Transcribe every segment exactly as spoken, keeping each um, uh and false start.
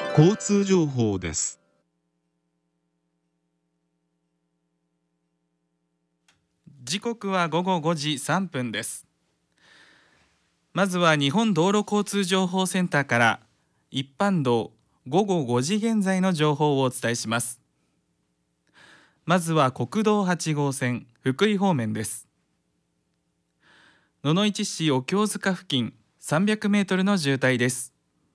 交通情報です。 時刻はごごごじさんぷんです。まずは日本道路交通情報センターから一般道ごごごじ現在の情報をお伝えします。まずは国道はち号線福井方面です。野々市市お経塚付近さんびゃくメートルの渋滞です。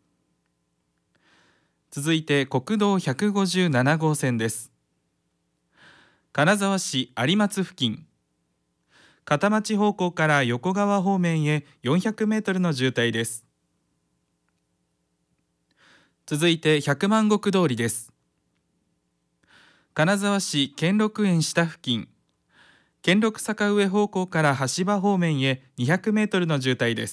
続いて国道ひゃくごじゅうなな号線です。金沢市有松付近片町方向から横川方面へよんひゃくメートルの渋滞です。続いて百万石通りです。金沢市兼六園下付近兼六坂上方向から橋場方面へにひゃくメートルの渋滞です。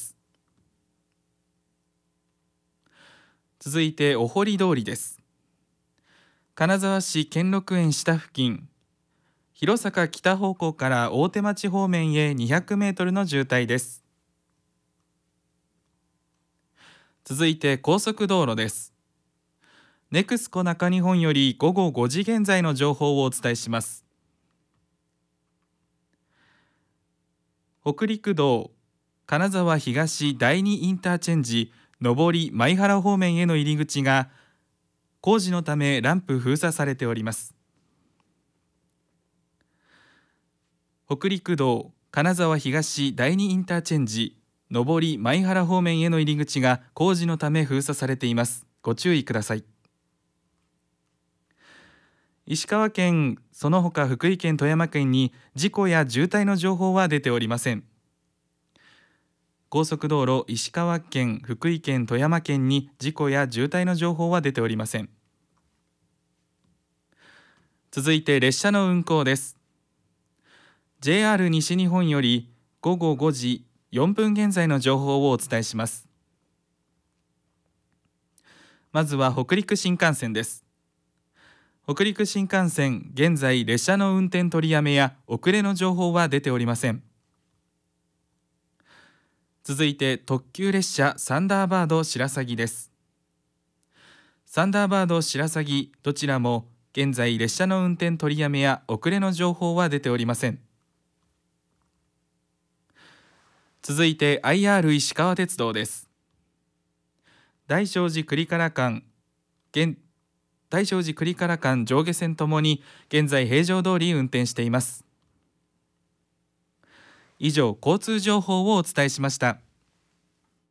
続いてお堀通りです。金沢市兼六園下付近弘坂北方向から大手町方面へにひゃくメートルの渋滞です。続いて高速道路です。ネクスコ中日本よりごごごじ現在の情報をお伝えします。北陸道金沢東第二インターチェンジ上り舞原方面への入り口が工事のためランプ封鎖されております。北陸道金沢東第二インターチェンジ上り舞原方面への入り口が工事のため封鎖されています。ご注意ください。石川県その他福井県富山県に事故や渋滞の情報は出ておりません。高速道路石川県福井県富山県に事故や渋滞の情報は出ておりません。続いて列車の運行です。 ジェイアール 西日本よりごごごじよんぷん現在の情報をお伝えします。まずは北陸新幹線です。北陸新幹線現在列車の運転取りやめや遅れの情報は出ておりません。続いて特急列車サンダーバード白鷺です。サンダーバード白鷺どちらも現在列車の運転取りやめや遅れの情報は出ておりません。続いて アイアール 石川鉄道です。大聖寺栗から間現大聖寺栗から間上下線ともに現在平常通り運転しています。以上交通情報をお伝えしました。